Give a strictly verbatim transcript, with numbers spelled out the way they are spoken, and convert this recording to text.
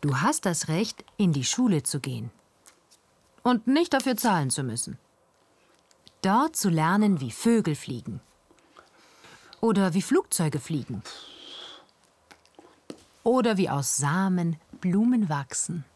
Du hast das Recht, in die Schule zu gehen. Und nicht dafür zahlen zu müssen. Dort zu lernen, wie Vögel fliegen. Oder wie Flugzeuge fliegen. Oder wie aus Samen Blumen wachsen.